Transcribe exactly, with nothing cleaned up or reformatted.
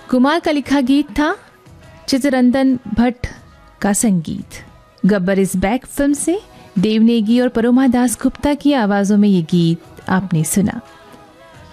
कुमार का लिखा गीत था, चित्तरंजन भट्ट का संगीत। गब्बर इज बैक फिल्म से देव नेगी और परोमा दास गुप्ता की आवाजों में ये गीत आपने सुना।